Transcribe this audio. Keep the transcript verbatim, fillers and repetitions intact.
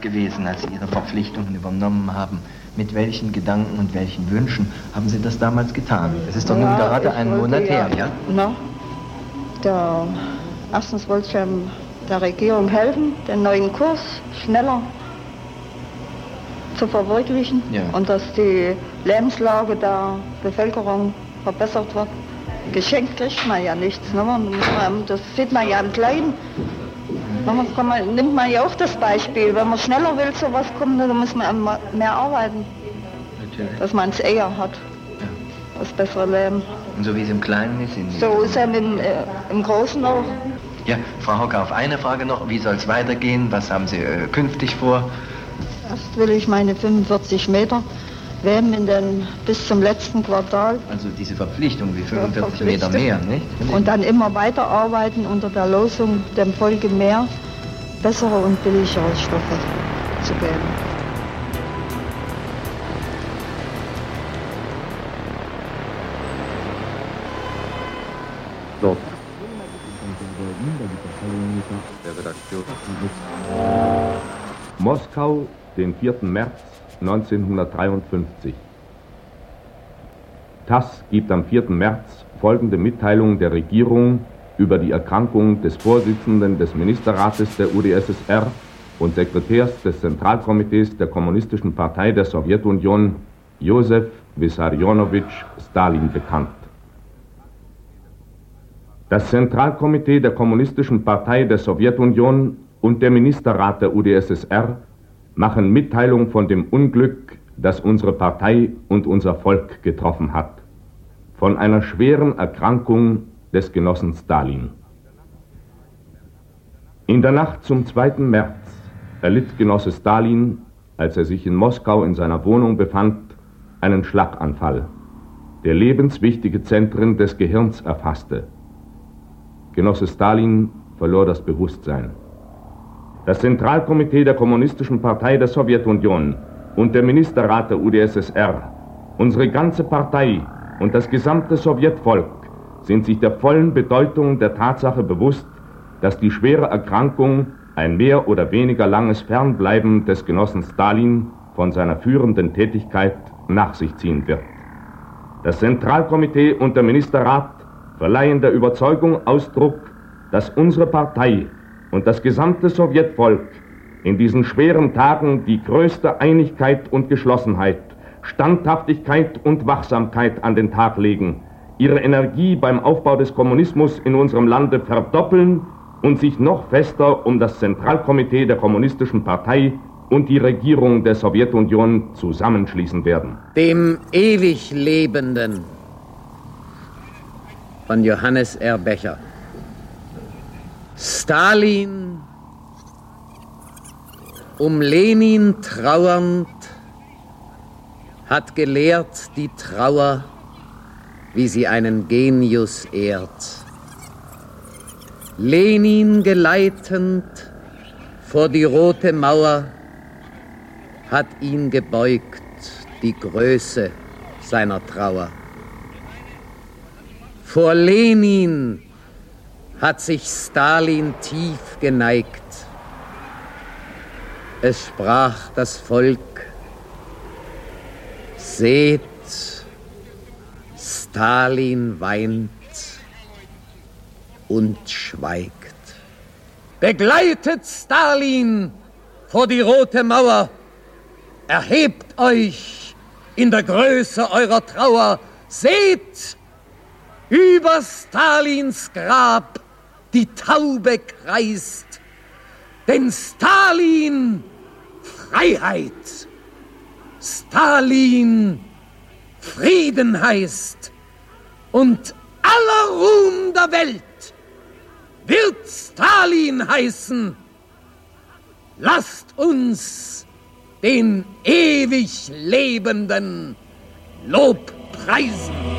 gewesen, als Sie Ihre Verpflichtungen übernommen haben? Mit welchen Gedanken und welchen Wünschen haben Sie das damals getan? Es ist doch ja, nun gerade einen Monat her, ja? Na, der, erstens wollte ich der Regierung helfen, den neuen Kurs schneller zu verwirklichen, ja, und dass die Lebenslage der Bevölkerung verbessert wird. Geschenkt kriegt man ja nichts, ne? Das sieht man ja im Kleinen. Man, man, nimmt man ja auch das Beispiel, wenn man schneller will zu was kommen, dann muss man mehr arbeiten. Natürlich. Dass man es eher hat, ja, das bessere Leben. Und so wie es im Kleinen ist? In so ist es im, äh, im Großen auch. Ja, Frau Hocke, auf eine Frage noch, wie soll es weitergehen, was haben Sie äh, künftig vor? Erst will ich meine fünfundvierzig Meter wärmen in den, bis zum letzten Quartal. Also diese Verpflichtung, wie fünfundvierzig Meter mehr, nicht? Und dann immer weiterarbeiten unter der Losung, dem Volke mehr, bessere und billigere Stoffe zu geben. Dort. Moskau, den vierten März neunzehnhundertdreiundfünfzig. TASS gibt am vierten März folgende Mitteilung der Regierung über die Erkrankung des Vorsitzenden des Ministerrates der U d S S R und Sekretärs des Zentralkomitees der Kommunistischen Partei der Sowjetunion, Josef Wissarionowitsch Stalin, bekannt. Das Zentralkomitee der Kommunistischen Partei der Sowjetunion und der Ministerrat der U d S S R machen Mitteilung von dem Unglück, das unsere Partei und unser Volk getroffen hat, von einer schweren Erkrankung des Genossen Stalin. In der Nacht zum zweiten März erlitt Genosse Stalin, als er sich in Moskau in seiner Wohnung befand, einen Schlaganfall, der lebenswichtige Zentren des Gehirns erfasste. Genosse Stalin verlor das Bewusstsein. Das Zentralkomitee der Kommunistischen Partei der Sowjetunion und der Ministerrat der U d S S R, unsere ganze Partei und das gesamte Sowjetvolk sind sich der vollen Bedeutung der Tatsache bewusst, dass die schwere Erkrankung ein mehr oder weniger langes Fernbleiben des Genossen Stalin von seiner führenden Tätigkeit nach sich ziehen wird. Das Zentralkomitee und der Ministerrat verleihen der Überzeugung Ausdruck, dass unsere Partei und das gesamte Sowjetvolk in diesen schweren Tagen die größte Einigkeit und Geschlossenheit, Standhaftigkeit und Wachsamkeit an den Tag legen, ihre Energie beim Aufbau des Kommunismus in unserem Lande verdoppeln und sich noch fester um das Zentralkomitee der Kommunistischen Partei und die Regierung der Sowjetunion zusammenschließen werden. Dem ewig Lebenden von Johannes R. Becher. Stalin, um Lenin trauernd, hat gelehrt die Trauer, wie sie einen Genius ehrt. Lenin geleitend vor die Rote Mauer hat ihn gebeugt die Größe seiner Trauer. Vor Lenin hat sich Stalin tief geneigt. Es sprach das Volk: Seht, Stalin weint und schweigt. Begleitet Stalin vor die Rote Mauer. Erhebt euch in der Größe eurer Trauer. Seht, über Stalins Grab die Taube kreist, denn Stalin Freiheit, Stalin Frieden heißt, und aller Ruhm der Welt wird Stalin heißen. Lasst uns den ewig Lebenden Lob preisen.